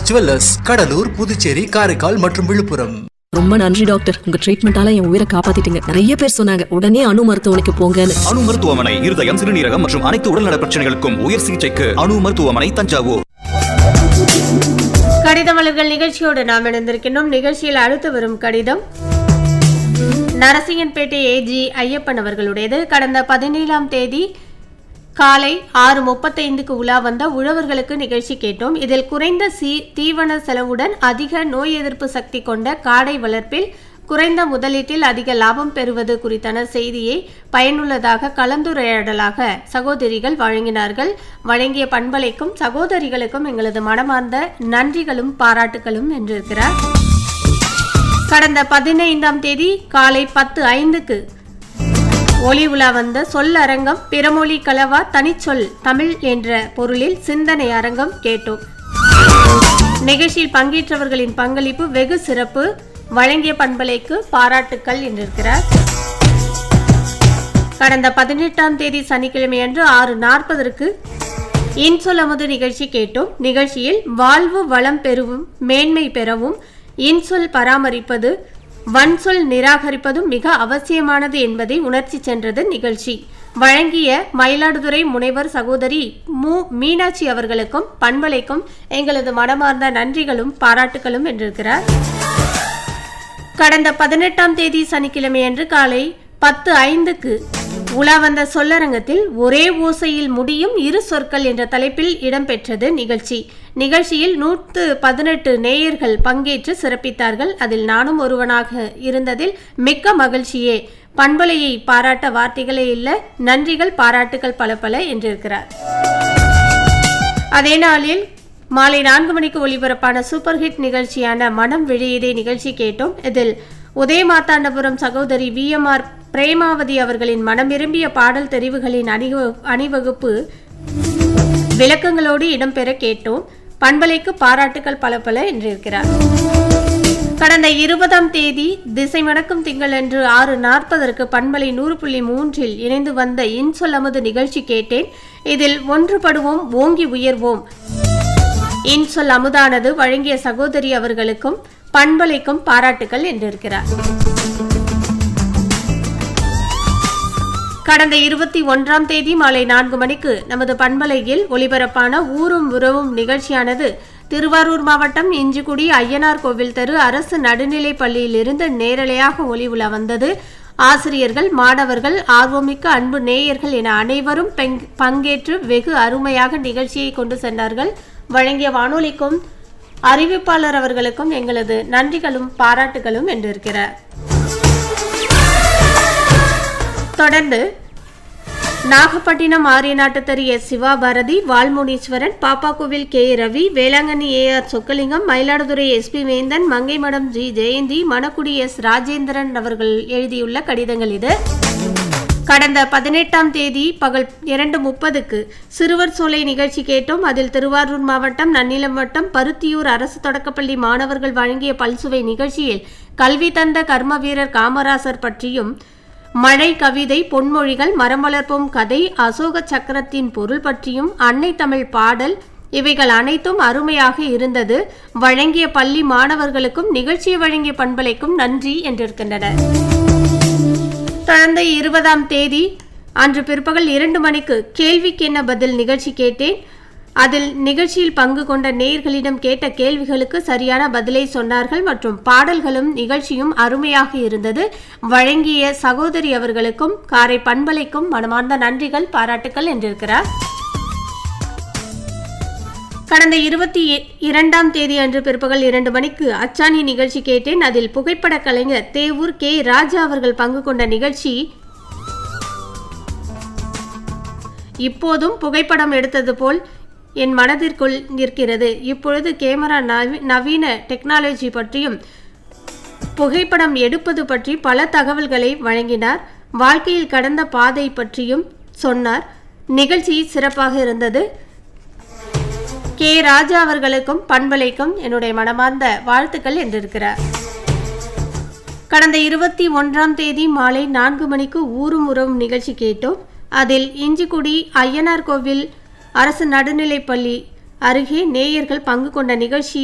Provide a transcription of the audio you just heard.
Jewellers, Cuddalore, Puducherry, Karaikal மற்றும் விழுப்புரம். ரொம்ப நன்றி டாக்டர், உங்க ட்ரீட்மெண்டால என் உயிரை காப்பாத்திட்டீங்க. நிறைய பேர் சொன்னாங்க உடனே அணு மருத்துவமனைக்கு போங்கன்னு. அணு மருத்துவமனை இருதயம், சிறுநீரகம் மற்றும் அனைத்து உடல்நல பிரச்சனைகளுக்கும் உயர் சிகிச்சைக்கு அணு மருத்துவமனை, தஞ்சாவூர். கடிதமலர்கள் நிகழ்ச்சியோடு நாம் இணைந்திருக்கின்றோம். நிகழ்ச்சியில் அடுத்து வரும் கடிதம் நரசிங்கன்பேட்டை ஏஜி ஐயப்பன் அவர்களுடையது. கடந்த 17ஆம் தேதி காலை 6:35க்கு உலா வந்த உழவர்களுக்கு நிகழ்ச்சி கேட்டோம். இதில் குறைந்த தீவன செலவுடன் அதிக நோய் எதிர்ப்பு சக்தி கொண்ட காடை வளர்ப்பில் குறைந்த முதலீட்டில் அதிக லாபம் பெறுவது குறித்தான செய்தியை பயனுள்ளதாக கலந்துரையாடலாக சகோதரிகள் வழங்கினார்கள். வழங்கிய பண்பலைக்கும் சகோதரிகளுக்கும் எங்களது மனமார்ந்த நன்றிகளும் பாராட்டுகளும் என்றிருக்கிறார். கடந்த 15ஆம் தேதி காலை 10:05க்கு ஒளி உலா வந்த சொல்லரங்கம் பிறமொழி கலவா தனிச்சொல் தமிழ் என்ற பொருளில் சிந்தனை அரங்கம் கேட்டோம். நிகழ்ச்சியில் பங்கேற்றவர்களின் பங்களிப்பு வெகு சிறப்பு. வழங்கிய பண்பலைக்கு பாராட்டுக்கள் என்றிருக்கிறார். கடந்த 18ஆம் தேதி சனிக்கிழமை அன்று 6:40க்கு இன்சொல் அமுது நிகழ்ச்சி கேட்டோம். நிகழ்ச்சியில் வாழ்வு வளம் பெறவும் மேன்மை பெறவும் இன்சொல் பராமரிப்பது வன்சொல் நிராகரிப்பதும் மிக அவசியமானது என்பதை உணர்ச்சி சென்றது நிகழ்ச்சி. வழங்கிய மயிலாடுதுறை முனைவர் சகோதரி மீனாட்சி அவர்களுக்கும் பண்பலைக்கும் எங்களது மனமார்ந்த நன்றிகளும் பாராட்டுகளும் என்றிருக்கிறார். கடந்த 18ஆம் தேதி சனிக்கிழமை அன்று காலை 10:05க்கு உலா வந்த சொல்லரங்கத்தில் ஒரே ஓசையில் முடியும் இரு சொற்கள் என்ற தலைப்பில் இடம்பெற்றது நிகழ்ச்சி. நிகழ்ச்சியில் 118 நேயர்கள் பங்கேற்று சிறப்பித்தார்கள். அதில் நானும் ஒருவனாக இருந்ததில் மிக்க மகிழ்ச்சியே. பண்பலையை பாராட்ட வார்த்தைகளே இல்ல, நன்றிகள் பாராட்டுகள் பல பல என்றிருக்கிறார். அதே நாளில் மாலை 4 மணிக்கு ஒளிபரப்பான சூப்பர் ஹிட் நிகழ்ச்சியான மனம் விழியதே நிகழ்ச்சி கேட்டோம். இதில் உதயமார்த்தாண்டபுரம் சகோதரி VMR பிரேமாவதி அவர்களின் மனம் விரும்பிய பாடல் தெரிவுகளின் அணிவகுப்பு விளக்கங்களோடு இடம்பெற கேட்டோம். பண்பலைக்கு பாராட்டுகள் பல பல என்றிருக்கிறார். கடந்த 20ஆம் தேதி திசை மடக்கும் திங்களன்று 6:40க்கு பண்பலை 100.3 இணைந்து வந்த இன்சொல் அமுது நிகழ்ச்சி கேட்டேன். இதில் ஒன்றுபடுவோம் ஓங்கி உயர்வோம் இன்சொல் அமுதானது வழங்கிய சகோதரி அவர்களுக்கும் பண்பலைக்கும் பாராட்டுகள் என்றிருக்கிறார். கடந்த 21ஆம் தேதி மாலை 4 மணிக்கு நமது பண்பலையில் ஒளிபரப்பான ஊரும் உறவும் நிகழ்ச்சியானது திருவாரூர் மாவட்டம் இஞ்சிக்குடி ஐயனார் கோவில் தெரு அரசு நடுநிலைப் பள்ளியிலிருந்து நேரலையாக ஒளி உலா வந்தது. ஆசிரியர்கள், மாணவர்கள், ஆர்வமிக்க அன்பு நேயர்கள் என அனைவரும் பங்கேற்று வெகு அருமையாக நிகழ்ச்சியை கொண்டு சென்றார்கள். வழங்கிய வானொலிக்கும் அறிவிப்பாளர் அவர்களுக்கும் எங்களது நன்றிகளும் பாராட்டுகளும் என்றிருக்கிறார். தொடர்ந்து நாகப்பட்டினம் ஆரியநாட்டு தெரு சிவா பாரதி, வால்முனீஸ்வரன், பாப்பாக்கோவில் ரவி, வேளாங்கண்ணி AR சொக்கலிங்கம், மயிலாடுதுறை SP வேந்தன், மங்கைமடம் G ஜெயந்தி, மணக்குடி S ராஜேந்திரன் அவர்கள் எழுதியுள்ள கடிதங்கள் இது. கடந்த 18ஆம் தேதி பகல் 2:30க்கு சிறுவர் சோலை நிகழ்ச்சி கேட்டோம். அதில் திருவாரூர் மாவட்டம் நன்னிலம் வட்டம் பருத்தியூர் அரசு தொடக்கப்பள்ளி மாணவர்கள் வழங்கிய பல்சுவை நிகழ்ச்சியில் கல்வி தந்த கர்ம வீரர் காமராசர் பற்றியும் மழை கவிதை, பொன்மொழிகள், மரம் வளர்ப்போம் கதை, அசோக சக்கரத்தின் பொருள் பற்றியும் அன்னை தமிழ் பாடல் இவைகள் அனைத்தும் அருமையாக இருந்தது. வழங்கிய பள்ளி மாணவர்களுக்கும் நிகழ்ச்சியை வழங்கிய பண்பலைக்கும் நன்றி என்றிருக்கின்றனர். தொடர்ந்து 20ஆம் தேதி அன்று பிற்பகல் 2 மணிக்கு கேள்விக்கென்ன பதில் நிகழ்ச்சி கேட்டேன். அதில் நிகழ்ச்சியில் பங்கு கொண்ட நேயர்களிடம் கேட்ட கேள்விகளுக்கு சரியான பதிலை சொன்னார்கள் மற்றும் பாடல்களும் நிகழ்ச்சியும் அருமையாக இருந்தது. வழங்கிய சகோதரி அவர்களுக்கும் காரை பண்பலைக்கும் மனமார்ந்த நன்றிகள் பாராட்டுகள் என்றிருக்கிறார். கடந்த 22ஆம் தேதி அன்று பிற்பகல் 2 மணிக்கு அச்சாணி நிகழ்ச்சி கேட்டேன். அதில் புகைப்பட கலைஞர் தேவூர் ராஜா அவர்கள் பங்கு கொண்ட நிகழ்ச்சி இப்போதும் புகைப்படம் எடுத்தது போல் என் மனதிற்குள் நிற்கிறது. இப்பொழுது கேமரா நவீன டெக்னாலஜி பற்றியும் புகைப்படம் எடுப்பது பற்றி பல தகவல்களை வழங்கினார். வாழ்க்கையில் கடந்த பாதை பற்றியும் சொன்னார். நிகழ்ச்சி சிறப்பாக இருந்தது. ராஜா அவர்களுக்கும் பண்பலைக்கும் என்னுடைய மனமார்ந்த வாழ்த்துக்கள் என்றிருக்கிறார். கடந்த 21ஆம் தேதி மாலை 4 மணிக்கு ஊரும் உறவும் நிகழ்ச்சி கேட்டோம். அதில் இஞ்சிக்குடி ஐயனார் கோவில் அரசு நடுநிலைப்பள்ளி அருகே நேயர்கள் பங்கு கொண்ட நிகழ்ச்சி